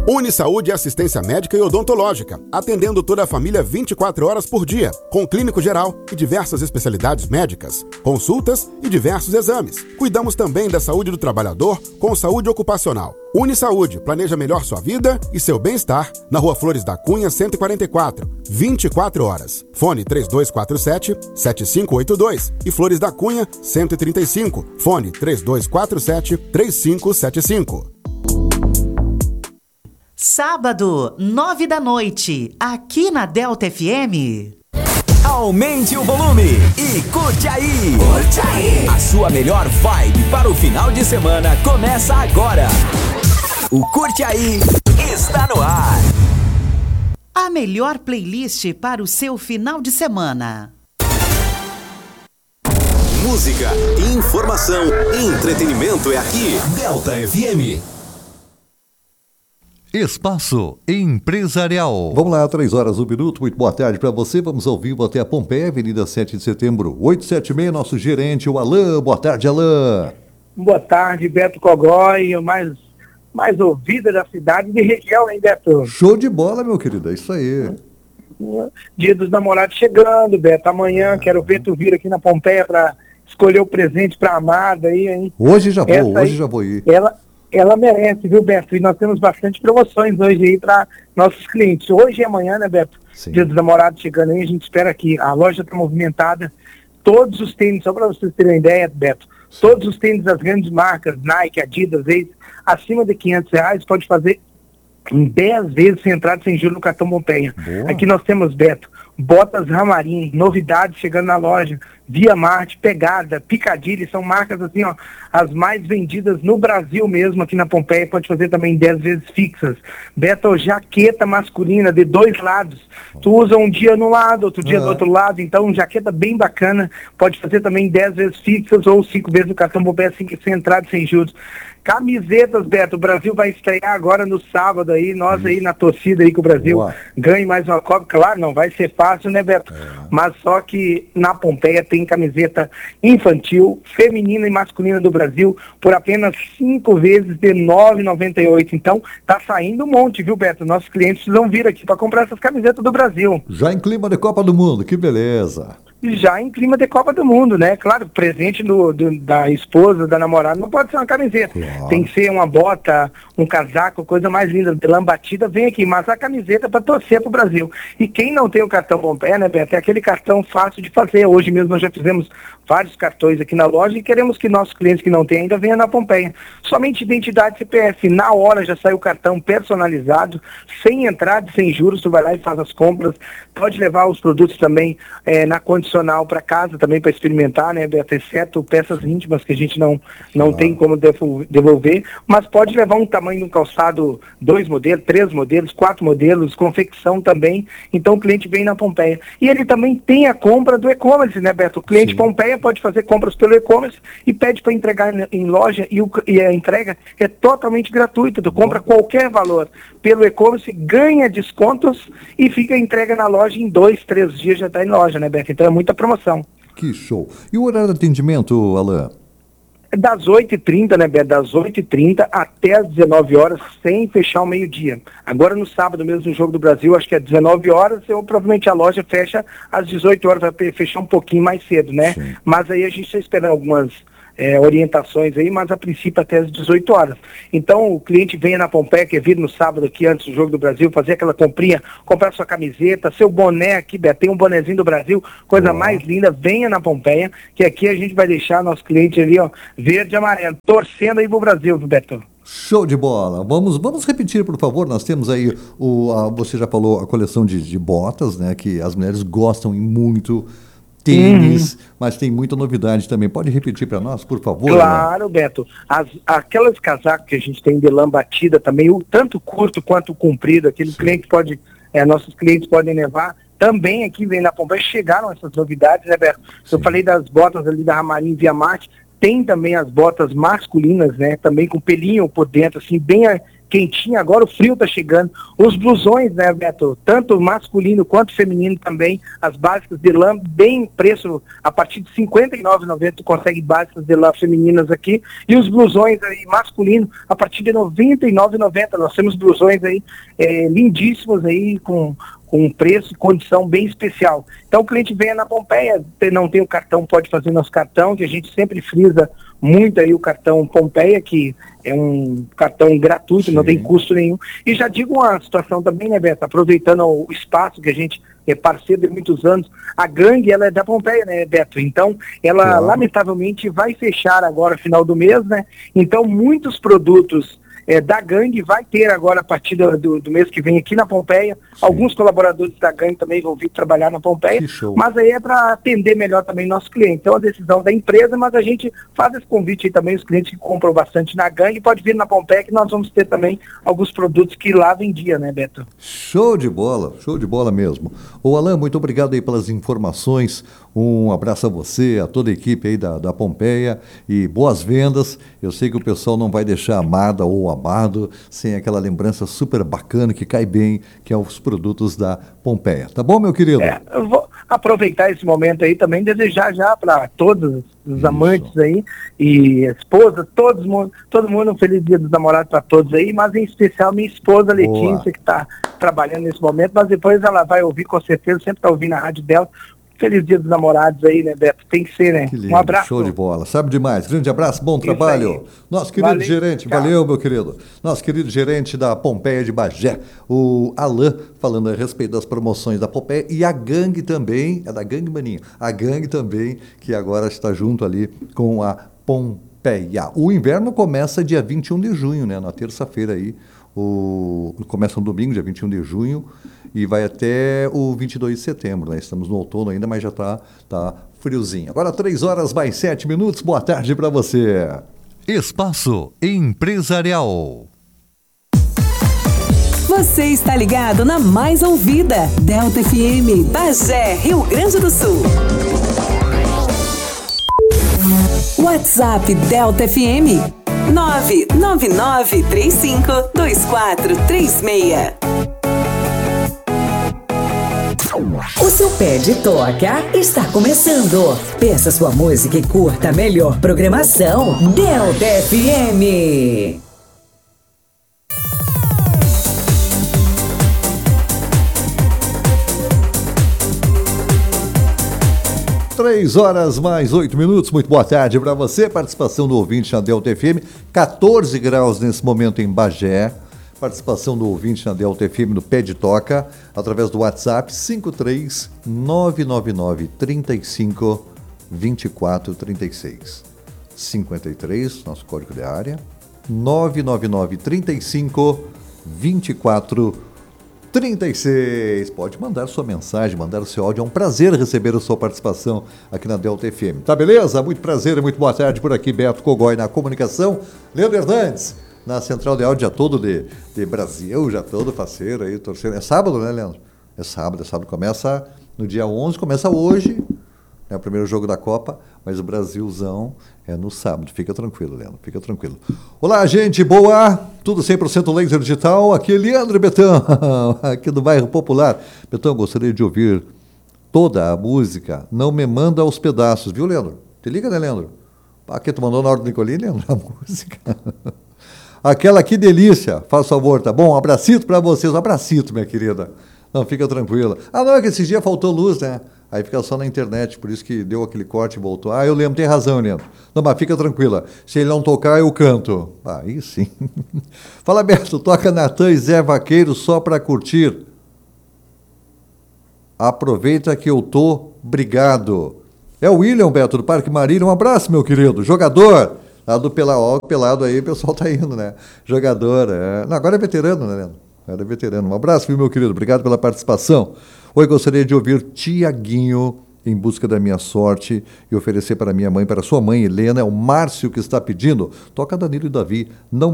Unisaúde é assistência médica e odontológica, atendendo toda a família 24 horas por dia, com clínico geral e diversas especialidades médicas, consultas e diversos exames. Cuidamos também da saúde do trabalhador com saúde ocupacional. Unisaúde planeja melhor sua vida e seu bem-estar na Rua Flores da Cunha, 144, 24 horas. Fone 3247-7582 e Flores da Cunha, 135. Fone 3247-3575. Sábado, 9 da noite, aqui na Delta FM. Aumente o volume e curte aí! Curte aí! A sua melhor vibe para o final de semana começa agora. O Curte Aí está no ar. A melhor playlist para o seu final de semana. Música, informação e entretenimento é aqui. Delta FM. Espaço Empresarial. Vamos lá, 3 horas, 1 minuto. Muito boa tarde para você. Vamos ao vivo até a Pompeia, Avenida 7 de Setembro, 876. Nosso gerente, o Alain. Boa tarde, Alain. Boa tarde, Beto Cogói, o mais ouvida da cidade de região, hein, Beto? Show de bola, meu querido. É isso aí. Dia dos Namorados chegando, Beto. Amanhã quero ver tu vir aqui na Pompeia para escolher o presente para a amada aí, hein? Hoje já vou ir. Ela merece, viu, Beto? E nós temos bastante promoções hoje aí para nossos clientes. Hoje e amanhã, né, Beto? Sim. Dia dos Namorados chegando aí, a gente espera aqui. A loja está movimentada. Todos os tênis, só para vocês terem uma ideia, Beto, todos os tênis das grandes marcas, Nike, Adidas, acima de R$500, pode fazer em 10 vezes sem entrada, sem juros no cartão Pompeia. Boa. Aqui nós temos, Beto, botas Ramarim, novidades chegando na loja, Via Marte, Pegada, Picadilly, são marcas assim, ó, as mais vendidas no Brasil mesmo, aqui na Pompeia, pode fazer também 10 vezes fixas. Beto, jaqueta masculina de 2 lados, tu usa um dia no lado, outro dia do outro lado, então jaqueta bem bacana, pode fazer também 10 vezes fixas ou 5 vezes no cartão Pompeia sem entrada, sem juros. Camisetas, Beto, o Brasil vai estrear agora no sábado aí, nós aí na torcida aí que o Brasil ganhe mais uma Copa, claro, não vai ser fácil, né, Beto? Mas só que na Pompeia tem camiseta infantil, feminina e masculina do Brasil por apenas 5 vezes de R$ 9,98. Então, tá saindo um monte, viu, Beto? Nossos clientes precisam vir aqui para comprar essas camisetas do Brasil. Já em clima de Copa do Mundo, que beleza. Já em clima de Copa do Mundo, né? Claro, presente da esposa, da namorada, não pode ser uma camiseta. Claro. Tem que ser uma bota, um casaco, coisa mais linda. De lambatida, vem aqui, mas a camiseta para torcer pro Brasil. E quem não tem o cartão Pompeia, né, Beto? É aquele cartão fácil de fazer. Hoje mesmo nós já fizemos vários cartões aqui na loja e queremos que nossos clientes que não têm ainda venham na Pompeia. Somente identidade CPF. Na hora já sai o cartão personalizado, sem entrada, sem juros, tu vai lá e faz as compras. Pode levar os produtos também na condicional para casa também para experimentar, né, Beto? Exceto peças íntimas que a gente não tem como devolver, mas pode levar um tamanho de um calçado, 2 modelos, 3 modelos, 4 modelos, confecção também. Então o cliente vem na Pompeia. E ele também tem a compra do e-commerce, né, Beto? O cliente Pompeia pode fazer compras pelo e-commerce e pede para entregar em loja e a entrega é totalmente gratuita. Tu compra qualquer valor pelo e-commerce, ganha descontos e fica a entrega na loja em 2, 3 dias já está em loja, né, Beto? Então é muita promoção. Que show. E o horário de atendimento, Alain? Das 8h30, né, Beto? Das 8h30 até as 19 horas, sem fechar o meio-dia. Agora no sábado mesmo, no Jogo do Brasil, acho que é 19 horas, provavelmente a loja fecha às 18 horas, vai fechar um pouquinho mais cedo, né? Sim. Mas aí a gente está esperando algumas orientações aí, mas a princípio até as 18 horas. Então o cliente venha na Pompeia, que vir no sábado aqui antes do Jogo do Brasil, fazer aquela comprinha, comprar sua camiseta, seu boné aqui, Beto, tem um bonezinho do Brasil, coisa mais linda, venha na Pompeia, que aqui a gente vai deixar nosso cliente ali, ó, verde e amarelo, torcendo aí pro Brasil, viu, Beto? Show de bola. Vamos repetir, por favor. Nós temos aí, você já falou, a coleção de botas, né, que as mulheres gostam e muito. Tênis, mas tem muita novidade também. Pode repetir para nós, por favor? Claro, né? Beto. Aquelas casacos que a gente tem de lã batida também, o tanto curto quanto comprido, aquele cliente pode, nossos clientes podem levar. Também aqui vem na Pompeia, chegaram essas novidades, né, Beto? Eu falei das botas ali da Ramarim Via Marte, tem também as botas masculinas, né, também com pelinho por dentro, assim, quentinha, agora o frio tá chegando. Os blusões, né, Beto, tanto masculino quanto feminino também, as básicas de lã, bem preço, a partir de R$ 59,90 tu consegue básicas de lã femininas aqui, e os blusões aí masculino, a partir de R$ 99,90, nós temos blusões aí lindíssimos aí, com preço e condição bem especial. Então o cliente venha na Pompeia, não tem o cartão, pode fazer nosso cartão, que a gente sempre frisa muito aí o cartão Pompeia, que é um cartão gratuito, sim, não tem custo nenhum. E já digo uma situação também, né, Beto, aproveitando o espaço que a gente é parceiro de muitos anos, a gangue, ela é da Pompeia, né, Beto? Então, ela lamentavelmente vai fechar agora final do mês, né? Então, muitos produtos da gangue vai ter agora a partir do mês que vem aqui na Pompeia. Sim. Alguns colaboradores da gangue também vão vir trabalhar na Pompeia, mas aí é para atender melhor também nosso cliente. Então a decisão da empresa, mas a gente faz esse convite aí também, os clientes que compram bastante na gangue, pode vir na Pompeia que nós vamos ter também alguns produtos que lá vendia, né, Beto? Show de bola mesmo. Ô Alan, muito obrigado aí pelas informações, um abraço a você, a toda a equipe aí da Pompeia e boas vendas. Eu sei que o pessoal não vai deixar amada ou amado sem aquela lembrança super bacana que cai bem, que é os produtos da Pompeia. Tá bom, meu querido? Eu vou aproveitar esse momento aí também, desejar já para todos os amantes aí e esposa, todo mundo um feliz dia dos namorados para todos aí, mas em especial minha esposa Letícia, que está trabalhando nesse momento, mas depois ela vai ouvir com certeza, sempre está ouvindo a rádio dela. Feliz dia dos namorados aí, né, Beto? Tem que ser, né? Um abraço. Show de bola. Sabe demais. Grande abraço, bom trabalho. Nosso querido gerente, valeu, meu querido. Nosso querido gerente da Pompeia de Bagé, o Alan, falando a respeito das promoções da Pompeia e a gangue também, é da gangue Maninho, a gangue também, que agora está junto ali com a Pompeia. O inverno começa dia 21 de junho, né? Na terça-feira aí. Começa no domingo, dia 21 de junho, e vai até o 22 de setembro, né? Estamos no outono ainda, mas já tá friozinho. Agora 3h mais 7. Boa tarde para você. Espaço Empresarial. Você está ligado na mais ouvida, Delta FM, Bagé, Rio Grande do Sul. WhatsApp Delta FM 999352436. O seu pé de toca está começando. Peça sua música e curta a melhor programação. Delta FM. 3h mais 8. Muito boa tarde para você. Participação do ouvinte na Delta FM. 14 graus nesse momento em Bagé. Participação do ouvinte na Delta FM no Pé de Toca, através do WhatsApp 53999352436. 53, nosso código de área, 999352436. Pode mandar sua mensagem, mandar o seu áudio. É um prazer receber a sua participação aqui na Delta FM. Tá beleza? Muito prazer e muito boa tarde por aqui. Beto Cogói na comunicação. Leandro Hernandes na central de áudio, já todo de Brasil, já todo parceiro aí, torcendo. É sábado, né, Leandro? É sábado. Começa no dia 11, começa hoje, é o primeiro jogo da Copa, mas o Brasilzão é no sábado. Fica tranquilo, Leandro, fica tranquilo. Olá, gente, boa! Tudo 100% laser digital, aqui é Leandro e Betão, aqui do bairro Popular. Betão, gostaria de ouvir toda a música, não me manda aos pedaços, viu, Leandro? Te liga, né, Leandro? Aqui tu mandou na hora do Nicolini, Leandro, a música. Aquela que delícia, faz favor, tá bom? Um abracito pra vocês, um abracito, minha querida. Não, fica tranquila. Ah, não, é que esses dias faltou luz, né? Aí fica só na internet, por isso que deu aquele corte e voltou. Ah, eu lembro, tem razão, Leandro. Não, mas fica tranquila. Se ele não tocar, eu canto. Aí sim. Fala, Beto, toca Natan e Zé Vaqueiro só pra curtir. Aproveita que eu tô, obrigado. É o William, Beto, do Parque Marília. Um abraço, meu querido. Jogador. Lá do pelado aí, o pessoal tá indo, né? Jogador, Não, agora é veterano, né, Leandro? Agora é veterano. Um abraço, viu, meu querido? Obrigado pela participação. Hoje gostaria de ouvir Tiaguinho, Em Busca da Minha Sorte, e oferecer para minha mãe, para sua mãe, Helena. É o Márcio que está pedindo. Toca Danilo e Davi. Não